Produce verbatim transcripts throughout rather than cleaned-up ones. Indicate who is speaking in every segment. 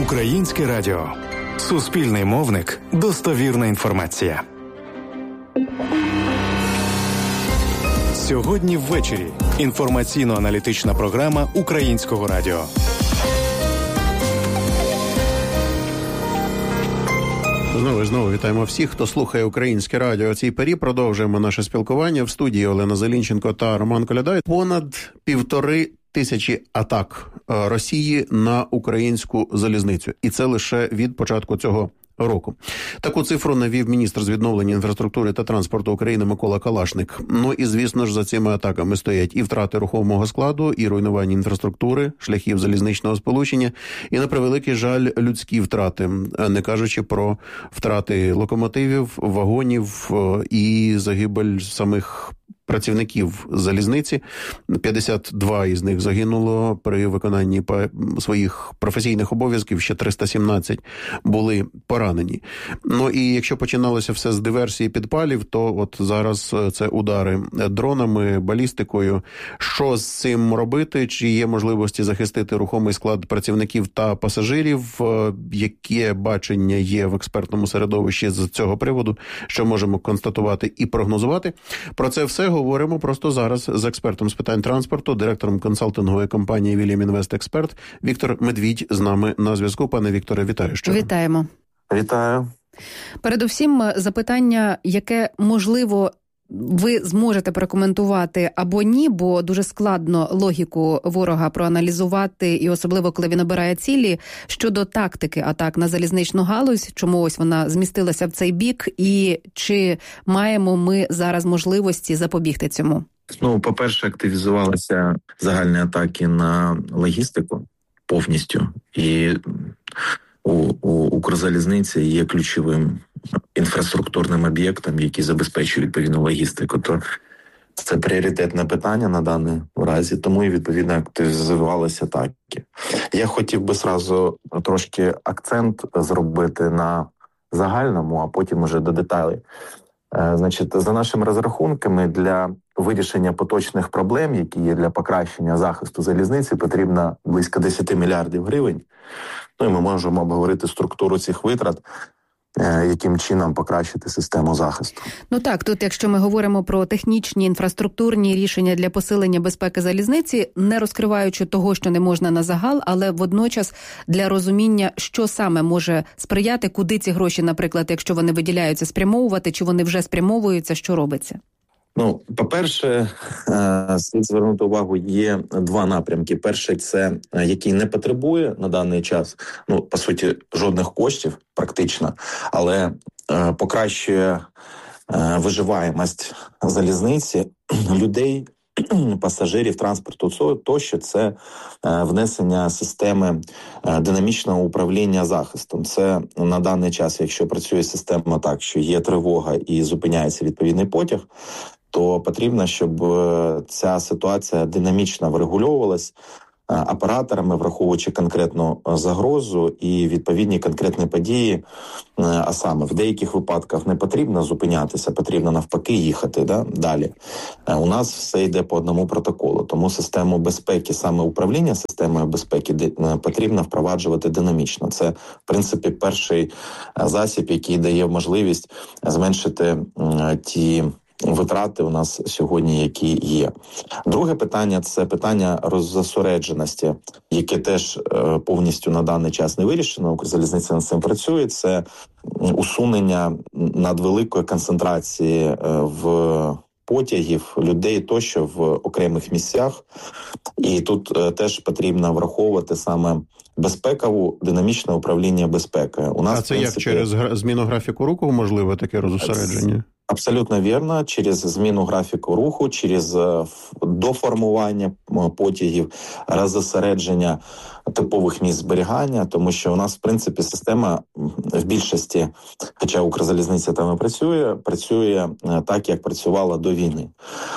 Speaker 1: Українське радіо. Суспільний мовник. Достовірна інформація. Сьогодні ввечері. Інформаційно-аналітична програма Українського радіо.
Speaker 2: Знову і знову вітаємо всіх, хто слухає Українське радіо. У цій порі продовжуємо наше спілкування. В студії Олена Зелінченко та Роман Коляда. Понад півтори тисячі атак Росії на українську залізницю. І це лише від початку цього року. Таку цифру навів міністр з відновлення інфраструктури та транспорту України Микола Калашник. Ну і, звісно ж, за цими атаками стоять і втрати рухомого складу, і руйнування інфраструктури, шляхів залізничного сполучення, і, на превеликий жаль, людські втрати, не кажучи про втрати локомотивів, вагонів і загибель самих працівників залізниці. п'ятдесят два із них загинуло при виконанні своїх професійних обов'язків, ще триста сімнадцять були поранені. Ну і якщо починалося все з диверсії підпалів, то от зараз це удари дронами, балістикою. Що з цим робити? Чи є можливості захистити рухомий склад працівників та пасажирів? Яке бачення є в експертному середовищі з цього приводу? Що можемо констатувати і прогнозувати? Про це все говоримо просто зараз з експертом з питань транспорту, директором консалтингової компанії «Вільям Інвест Експерт» Віктор Медвідь з нами на зв'язку. Пане Вікторе, вітаю. Щиро.
Speaker 3: Вітаємо.
Speaker 4: Вітаю.
Speaker 3: Передусім, запитання, яке, можливо, ви зможете прокоментувати або ні, бо дуже складно логіку ворога проаналізувати, і особливо, коли він обирає цілі, щодо тактики атак на залізничну галузь, чому ось вона змістилася в цей бік, і чи маємо ми зараз можливості запобігти цьому?
Speaker 4: Ну, по-перше, активізувалися загальні атаки на логістику повністю, і у, у Укрзалізниці є ключовим інфраструктурним об'єктом, який забезпечує відповідну логістику. То це пріоритетне питання на даний разі, тому і відповідно активізувалися атаки. Я хотів би сразу трошки акцент зробити на загальному, а потім уже до деталей. Значить, за нашими розрахунками, для вирішення поточних проблем, які є для покращення захисту залізниці, потрібно близько десять мільярдів гривень. Ну і ми можемо обговорити структуру цих витрат, яким чином покращити систему захисту.
Speaker 3: Ну так, тут якщо ми говоримо про технічні, інфраструктурні рішення для посилення безпеки залізниці, не розкриваючи того, що не можна на загал, але водночас для розуміння, що саме може сприяти, куди ці гроші, наприклад, якщо вони виділяються, спрямовувати, чи вони вже спрямовуються, що робиться?
Speaker 4: Ну, по-перше, слід звернути увагу, є два напрямки. Перший – це який не потребує на даний час, ну, по суті, жодних коштів практично, але покращує виживаємость залізниці, людей, пасажирів, транспорту, тощо. Це внесення системи динамічного управління захистом. Це на даний час, якщо працює система так, що є тривога і зупиняється відповідний потяг, то потрібно, щоб ця ситуація динамічно врегульовувалась операторами, враховуючи конкретну загрозу і відповідні конкретні події. А саме, в деяких випадках не потрібно зупинятися, потрібно навпаки їхати, да, далі. У нас все йде по одному протоколу, тому систему безпеки, саме управління системою безпеки потрібно впроваджувати динамічно. Це, в принципі, перший засіб, який дає можливість зменшити ті витрати у нас сьогодні, які є. Друге питання – це питання роззосередженості, яке теж е, повністю на даний час не вирішено. Укрзалізниця над цим працює. Це усунення надвеликої концентрації е, в потягів, людей тощо в окремих місцях. І тут е, теж потрібно враховувати саме безпекову, динамічне управління безпекою. У нас,
Speaker 2: а це
Speaker 4: принципі,
Speaker 2: як через зміну графіку руху можливо таке розосередження?
Speaker 4: Абсолютно вірно. Через зміну графіку руху, через доформування потягів, розосередження типових місць зберігання, тому що у нас, в принципі, система в більшості, хоча Укрзалізниця там і працює, працює так, як працювала до війни.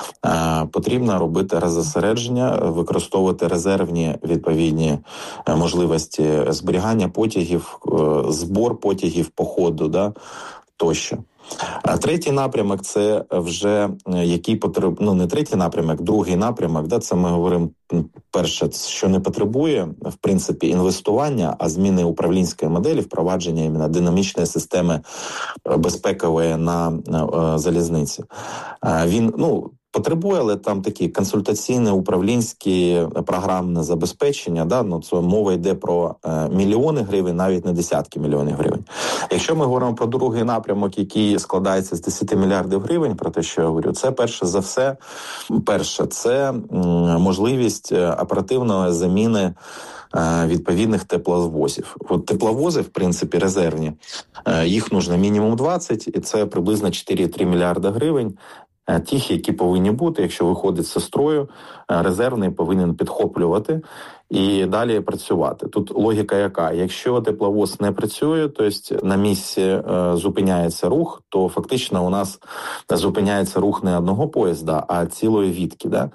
Speaker 4: Потрібно робити розосередження, використовувати резервні відповідні можливості зберігання потягів, збор потягів по ходу, да, тощо. А третій напрямок – це вже який потреб... ну не третій напрямок, другий напрямок, да, це ми говоримо, перше, що не потребує, в принципі, інвестування, а зміни управлінської моделі, впровадження іменно динамічної системи безпекової на, на залізниці. Він, ну, потребує, але там такі консультаційне, управлінські, програмне забезпечення, да, ну, це мова йде про е, мільйони гривень, навіть не десятки мільйонів гривень. Якщо ми говоримо про другий напрямок, який складається з десять мільярдів гривень, про те, що я говорю, це перше за все, перше, це м, можливість оперативної заміни е, відповідних тепловозів. От тепловози, в принципі, резервні, е, їх нужно мінімум двадцять, і це приблизно чотири цілих три мільярда гривень. Тих, які повинні бути, якщо виходить з строю, резервний повинен підхоплювати і далі працювати. Тут логіка яка? Якщо тепловоз не працює, тобто на місці е, зупиняється рух, то фактично у нас зупиняється рух не одного поїзда, а цілої відки. Да?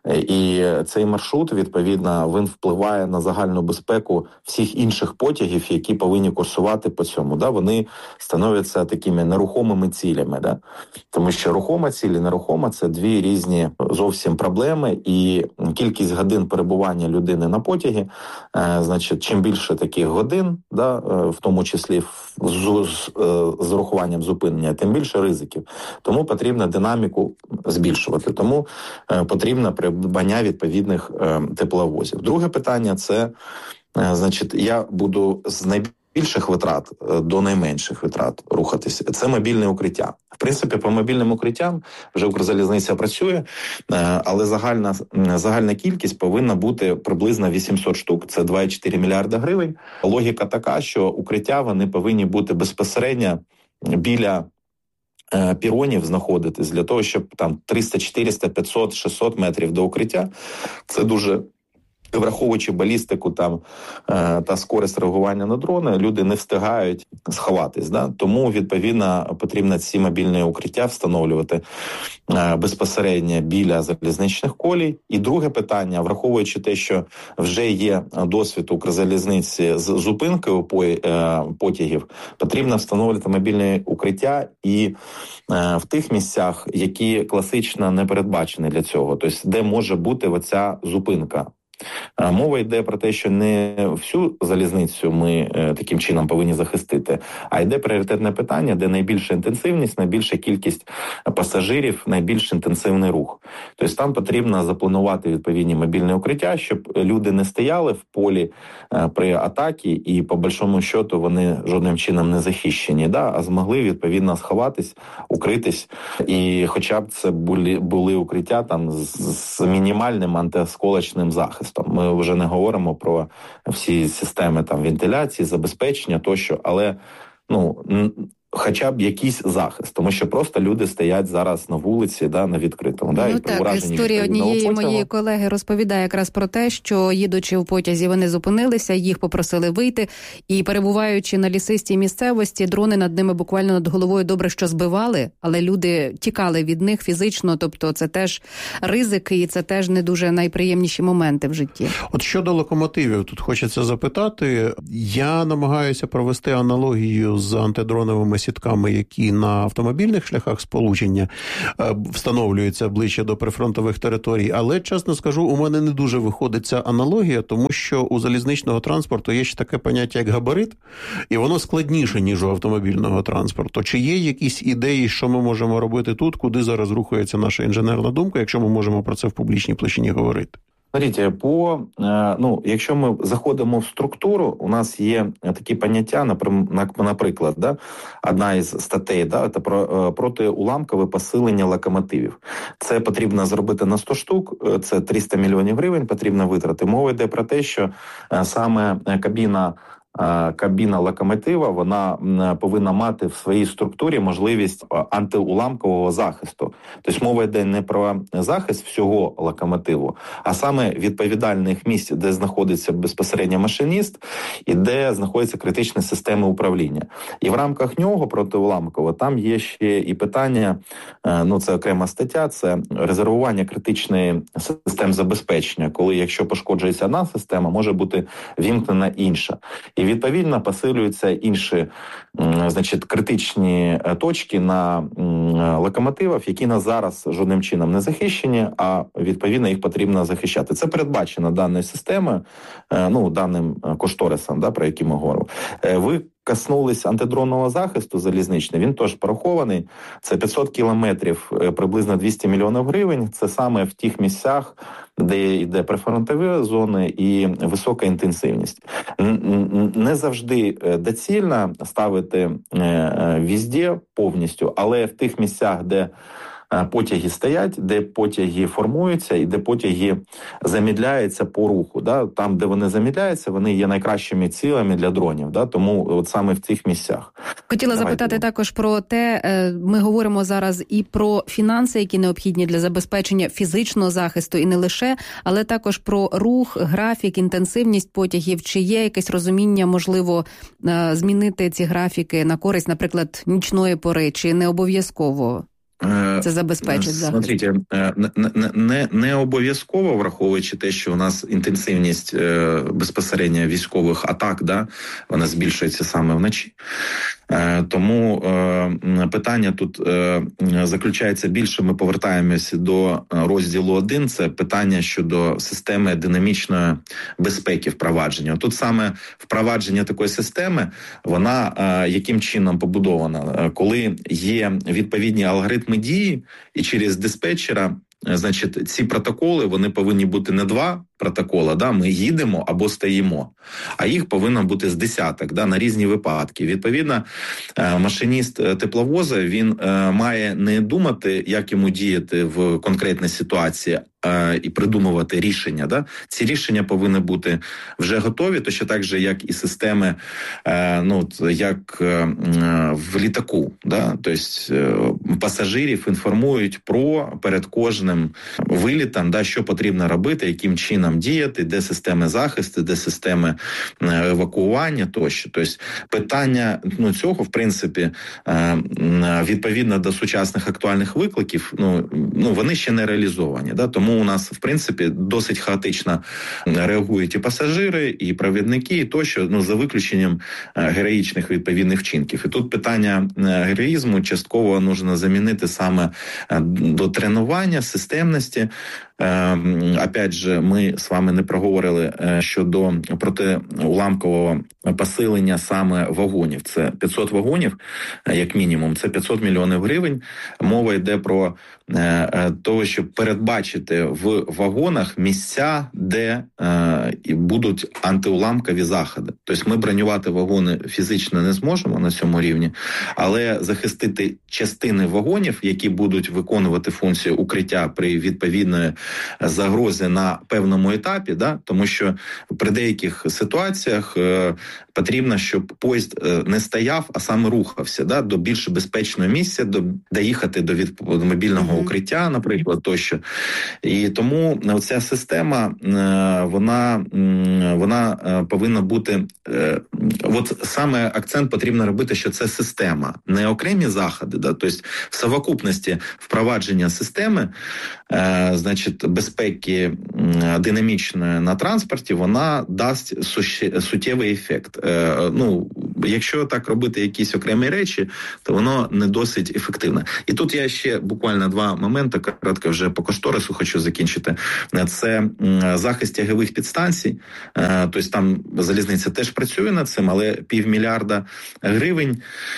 Speaker 4: І цей маршрут, відповідно, він впливає на загальну безпеку всіх інших потягів, які повинні курсувати по цьому. Да? Вони становляться такими нерухомими цілями. Да? Тому що рухома ціль і нерухома – це дві різні зовсім проблеми, і кількість годин перебування людини на потягі, е, значить, чим більше таких годин, да, е, в тому числі з, з, з урахуванням зупинення, тим більше ризиків. Тому потрібно динаміку збільшувати. Тому е, потрібно придбання відповідних е, тепловозів. Друге питання – це, е, значить, я буду з найбільших більших витрат до найменших витрат рухатися. Це мобільне укриття. В принципі, по мобільним укриттям вже Укрзалізниця працює, але загальна, загальна кількість повинна бути приблизно вісімсот штук, це два цілих чотири мільярда гривень. Логіка така, що укриття вони повинні бути безпосередньо біля піронів знаходитись, для того, щоб там триста, чотириста, п'ятсот, шістсот метрів до укриття. Це дуже... Враховуючи балістику там е, та скорість реагування на дрони, люди не встигають сховатись. Да? Тому, відповідно, потрібно ці мобільні укриття встановлювати е, безпосередньо біля залізничних колій. І друге питання, враховуючи те, що вже є досвід Укрзалізниці з зупинкою потягів, потрібно встановлювати мобільні укриття і е, в тих місцях, які класично не передбачені для цього, тобто де може бути оця зупинка. Мова йде про те, що не всю залізницю ми е, таким чином повинні захистити, а йде пріоритетне питання, де найбільша інтенсивність, найбільша кількість пасажирів, найбільш інтенсивний рух. Тобто там потрібно запланувати відповідні мобільні укриття, щоб люди не стояли в полі е, при атаці і, по большому счету, вони жодним чином не захищені, да, а змогли відповідно сховатись, укритись. І хоча б це були, були укриття там з, з мінімальним антиосколочним захистом. Ми вже не говоримо про всі системи там вентиляції, забезпечення тощо, але ну хоча б якийсь захист, тому що просто люди стоять зараз на вулиці, да, на відкритому. Да,
Speaker 3: ну
Speaker 4: і
Speaker 3: так, історія однієї потягу. Моєї колеги розповідає якраз про те, що їдучи в потязі, вони зупинилися, їх попросили вийти, і перебуваючи на лісистій місцевості, дрони над ними буквально над головою добре що збивали, але люди тікали від них фізично, тобто це теж ризики, і це теж не дуже найприємніші моменти в житті.
Speaker 2: От щодо локомотивів, тут хочеться запитати, я намагаюся провести аналогію з антидроновими сітками, які на автомобільних шляхах сполучення встановлюються ближче до прифронтових територій. Але, чесно скажу, у мене не дуже виходить ця аналогія, тому що у залізничного транспорту є ще таке поняття, як габарит, і воно складніше, ніж у автомобільного транспорту. Чи є якісь ідеї, що ми можемо робити тут, куди зараз рухається наша інженерна думка, якщо ми можемо про це в публічній площині говорити?
Speaker 4: Смотрите, по, ну, якщо ми заходимо в структуру, у нас є такі поняття, наприклад, да, одна із статей, да, це про протиуламкове посилення локомотивів. Це потрібно зробити на сто штук, це триста мільйонів гривень потрібно витрати. Мова йде про те, що саме кабіна Кабіна локомотива, вона повинна мати в своїй структурі можливість антиуламкового захисту. Тобто мова йде не про захист всього локомотиву, а саме відповідальних місць, де знаходиться безпосередньо машиніст і де знаходяться критичні системи управління. І в рамках нього протиуламкового там є ще і питання, ну це окрема стаття, це резервування критичної систем забезпечення, коли якщо пошкоджується одна система, може бути вімкнена інша. І відповідно посилюються інші, значить, критичні точки на локомотивах, які на зараз жодним чином не захищені, а відповідно їх потрібно захищати. Це передбачено даною системою, ну, даним кошторисом, да, про який ми говоримо. Ви коснулись антидронного захисту залізничний, він теж порахований. Це п'ятсот кілометрів, приблизно двісті мільйонів гривень. Це саме в тих місцях, де йде прифронтові зони і висока інтенсивність. Не завжди доцільно ставити везде повністю, але в тих місцях, де потяги стоять, де потяги формуються і де потяги замідляються по руху. Да? Там, де вони замідляються, вони є найкращими цілями для дронів. Да? Тому от саме в цих місцях.
Speaker 3: Хотіла Давайте. запитати також про те, ми говоримо зараз і про фінанси, які необхідні для забезпечення фізичного захисту, і не лише, але також про рух, графік, інтенсивність потягів. Чи є якесь розуміння, можливо, змінити ці графіки на користь, наприклад, нічної пори, чи не обов'язково це забезпечить захист?
Speaker 4: Смотрите, не, не, не обов'язково, враховуючи те, що у нас інтенсивність безпосередньо військових атак, да, вона збільшується саме вночі. Тому питання тут заключається більше, ми повертаємося до розділу один, це питання щодо системи динамічної безпеки впровадження. Тут саме впровадження такої системи, вона яким чином побудована? Коли є відповідні алгоритми дії, і через диспетчера, значить, ці протоколи, вони повинні бути не два протоколи, да, ми їдемо або стоїмо, а їх повинно бути з десяток, да, на різні випадки. Відповідно, машиніст тепловоза, він має не думати, як йому діяти в конкретній ситуації, і придумувати рішення. Да? Ці рішення повинні бути вже готові, точно так же, як і системи, ну, як в літаку. Да? Тобто пасажирів інформують про перед кожним вилітом, да, що потрібно робити, яким чином діяти, де системи захисту, де системи евакуювання тощо. Тобто питання, ну, цього, в принципі, відповідно до сучасних актуальних викликів, ну, ну вони ще не реалізовані. Да? Тому у нас, в принципі, досить хаотично реагують і пасажири, і провідники, і тощо, ну, за виключенням героїчних відповідних вчинків. І тут питання героїзму частково нужно замінити саме до тренування, системності. Опять же, ми з вами не проговорили щодо протиуламкового посилення саме вагонів. Це п'ятсот вагонів, як мінімум, це п'ятсот мільйонів гривень. Мова йде про те, щоб передбачити в вагонах місця, де будуть антиуламкові заходи. Тобто ми бронювати вагони фізично не зможемо на цьому рівні, але захистити частини вагонів, які будуть виконувати функцію укриття при відповідної загрози на певному етапі, да, тому що при деяких ситуаціях е, потрібно, щоб поїзд е, не стояв, а саме рухався, да, до більш безпечного місця, до, доїхати до, від, до мобільного mm-hmm. укриття, наприклад, тощо. І тому ця система, е, вона, е, вона е, повинна бути, е, от саме акцент потрібно робити, що це система, не окремі заходи, да, тобто в совокупності впровадження системи, е, значить, безпеки динамічної на транспорті, вона дасть суттєвий ефект. Е, ну, якщо так робити якісь окремі речі, то воно не досить ефективне. І тут я ще буквально два моменти, коротко вже по кошторису хочу закінчити. Це захист тягових підстанцій. Е, тобто там залізниця теж працює над цим, але півмільярда гривень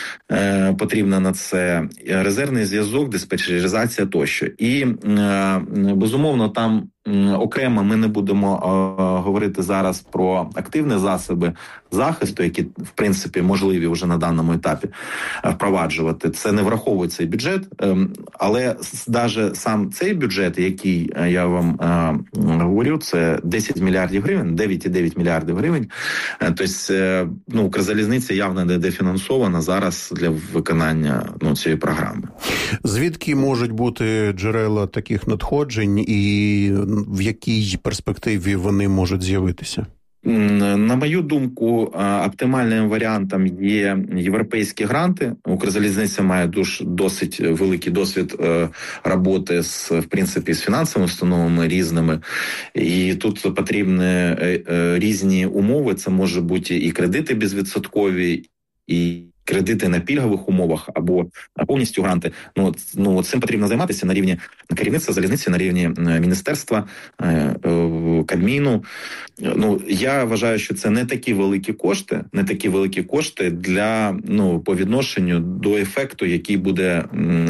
Speaker 4: е, потрібно на це. Резервний зв'язок, диспетчеризація тощо. І, е, безумовно, там окремо ми не будемо е, говорити зараз про активні засоби захисту, які, в принципі, можливі вже на даному етапі впроваджувати. Це не враховує цей бюджет, е, але навіть сам цей бюджет, який я вам е, говорю, це десять мільярдів гривень, дев'ять цілих дев'ять мільярдів гривень. Е, тобто, е, ну, Укрзалізниця явно не дефінансована зараз для виконання, ну, цієї програми.
Speaker 2: Звідки можуть бути джерела таких надходжень і в якій перспективі вони можуть з'явитися?
Speaker 4: На мою думку, оптимальним варіантом є європейські гранти. Укрзалізниця має дуже досить великий досвід роботи з, в принципі, з фінансовими установами різними. І тут потрібні різні умови. Це може бути і кредити безвідсоткові, і кредити на пільгових умовах або повністю гранти. Ну, ну цим потрібно займатися на рівні керівництва залізниці, на рівні міністерства, Кабміну. Ну, я вважаю, що це не такі великі кошти, не такі великі кошти для, ну, по відношенню до ефекту, який буде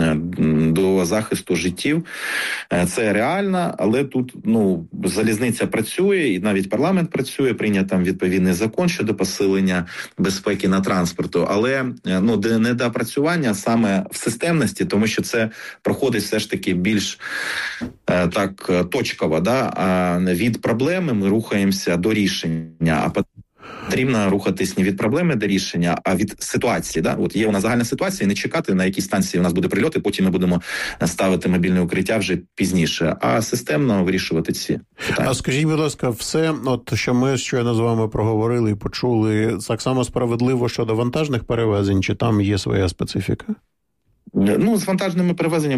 Speaker 4: до захисту життів. Це реально, але тут, ну, залізниця працює, і навіть парламент працює, прийняв там відповідний закон щодо посилення безпеки на транспорту, але, ну, недопрацювання саме в системності, тому що це проходить все ж таки більш так точково, да, а від проблеми ми рухаємося до рішення, а потрібно рухатись не від проблеми до рішення, а від ситуації. Да? От є у нас загальна ситуація, не чекати, на якій станції у нас буде прильот, і потім ми будемо ставити мобільне укриття вже пізніше, а системно вирішувати ці питання. А
Speaker 2: скажіть, будь ласка, все, от що ми щойно з вами проговорили і почули, так само справедливо щодо вантажних перевезень, чи там є своя специфіка?
Speaker 4: Ну, з вантажними перевезеннями,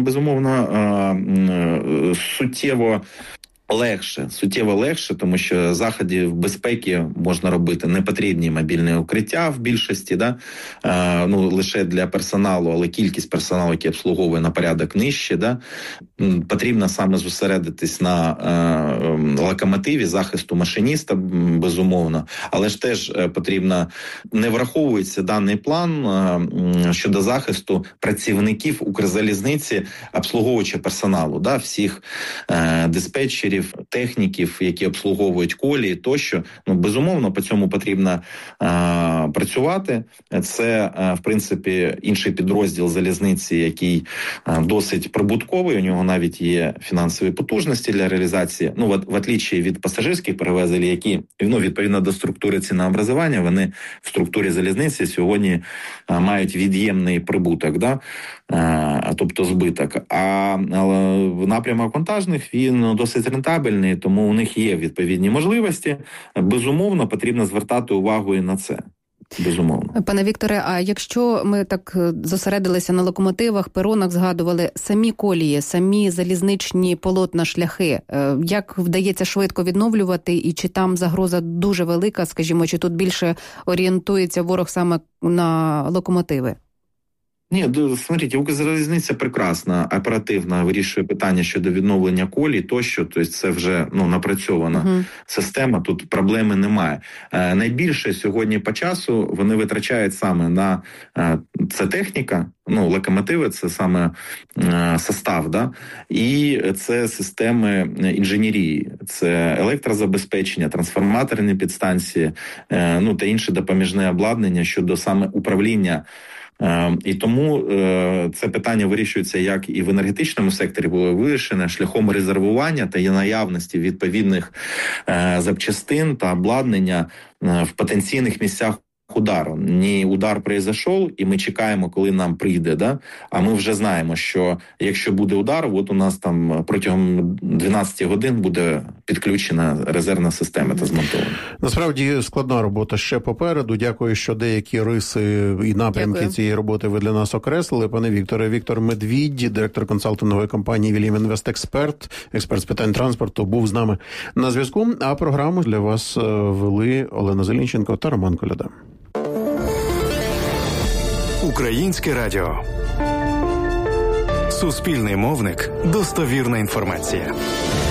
Speaker 4: безумовно, суттєво легше, суттєво легше, тому що заходів безпеки можна робити, не потрібні мобільні укриття в більшості, да? е, ну, лише для персоналу, але кількість персоналу, який обслуговує, на порядок нижче, да? Потрібно саме зосередитись на е, локомотиві, захисту машиніста, безумовно, але ж теж потрібно, не враховується даний план е, щодо захисту працівників Укрзалізниці, обслуговуючого персоналу, да? Всіх е, диспетчерів, техніків, які обслуговують колії тощо. Ну, безумовно, по цьому потрібно а, працювати. Це, а, в принципі, інший підрозділ залізниці, який а, досить прибутковий. У нього навіть є фінансові потужності для реалізації. Ну, в, в отличие від пасажирських перевезень, які, ну, відповідно до структури цінообразування, вони в структурі залізниці сьогодні а, мають від'ємний прибуток, да? а, тобто збиток. А, а в напрямок вантажних він досить рентабельний, тому у них є відповідні можливості. Безумовно, потрібно звертати увагу і на це. Безумовно.
Speaker 3: Пане Вікторе, а якщо ми так зосередилися на локомотивах, перонах, згадували самі колії, самі залізничні полотна, шляхи, як вдається швидко відновлювати, і чи там загроза дуже велика, скажімо, чи тут більше орієнтується ворог саме на локомотиви?
Speaker 4: Ні, смотрите, Укрзалізниця прекрасно, оперативно вирішує питання щодо відновлення колій тощо, тобто це вже, ну, напрацьована uh-huh. система, тут проблеми немає. Е, найбільше сьогодні по часу вони витрачають саме на е, це техніка, ну, локомотиви, це саме е, состав, да? І це системи інженерії, це електрозабезпечення, трансформаторні підстанції, е, ну, та інше допоміжне обладнання щодо саме управління. Uh, і тому uh, це питання вирішується як і в енергетичному секторі було вирішено шляхом резервування та є наявності відповідних uh, запчастин та обладнання uh, в потенційних місцях удару. Не удар произошов, і ми чекаємо, коли нам прийде, да? А ми вже знаємо, що якщо буде удар, от у нас там протягом дванадцять годин буде підключена резервна система та змонтована.
Speaker 2: Насправді складна робота ще попереду. Дякую, що деякі риси і напрямки Дякую. цієї роботи ви для нас окреслили. Пане Вікторе, Віктор Медвідь, директор консалтингової компанії Вільям Інвест Експерт, експерт з питань транспорту, був з нами на зв'язку. А програму для вас вели Олена Зелінченко та Роман Коляда.
Speaker 1: Українське радіо. Суспільний мовник. Достовірна інформація.